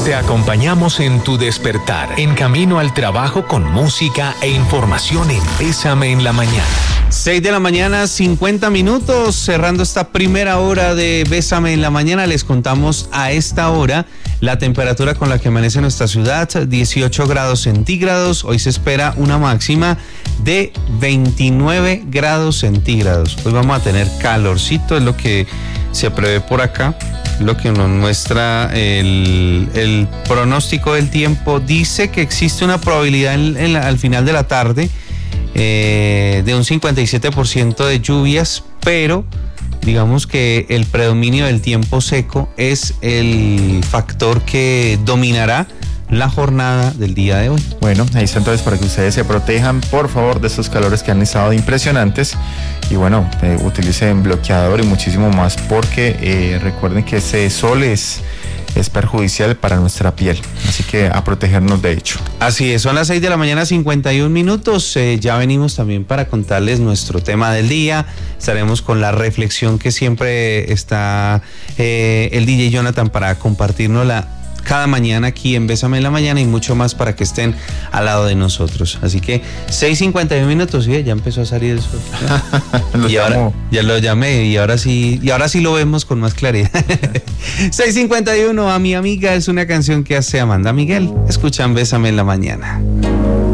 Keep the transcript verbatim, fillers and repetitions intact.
Te acompañamos en tu despertar, en camino al trabajo con música e información en Bésame en la Mañana. seis de la mañana, cincuenta minutos, cerrando esta primera hora de Bésame en la Mañana. Les contamos a esta hora la temperatura con la que amanece nuestra ciudad, dieciocho grados centígrados. Hoy se espera una máxima de veintinueve grados centígrados. Hoy vamos a tener calorcito, es lo que se prevé por acá. Lo que nos muestra el, el pronóstico del tiempo. Dice que existe una probabilidad en, en la, al final de la tarde eh, de un cincuenta y siete por ciento de lluvias, pero digamos que el predominio del tiempo seco es el factor que dominará la jornada del día de hoy. Bueno, ahí está entonces para que ustedes se protejan, por favor, de estos calores que han estado impresionantes. Y bueno, eh, utilicen bloqueador y muchísimo más, porque eh, recuerden que ese sol es, es perjudicial para nuestra piel. Así que a protegernos de hecho. Así es, son las seis de la mañana, cincuenta y un minutos. Eh, ya venimos también para contarles nuestro tema del día. Estaremos con la reflexión que siempre está eh, el D J Jonathan para compartirnos la cada mañana aquí en Bésame en la Mañana, y mucho más para que estén al lado de nosotros. Así que seis cincuenta y un minutos, ¿sí? Ya empezó a salir el sol. y ahora ya lo llamé y ahora sí, y ahora sí lo vemos con más claridad. seis cincuenta y uno, a mi amiga, es una canción que hace Amanda Miguel. Escuchan Bésame en la Mañana.